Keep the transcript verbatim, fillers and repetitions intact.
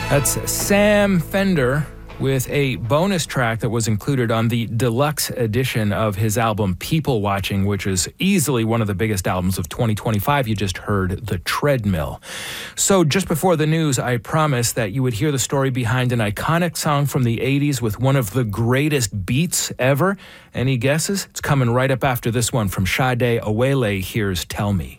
That's Sam Fender with a bonus track that was included on the deluxe edition of his album People Watching, which is easily one of the biggest albums of twenty twenty-five. You just heard The Treadmill. So just before the news, I promised that you would hear the story behind an iconic song from the eighties with one of the greatest beats ever. Any guesses? It's coming right up after this one from Sade Awele. Here's Tell Me.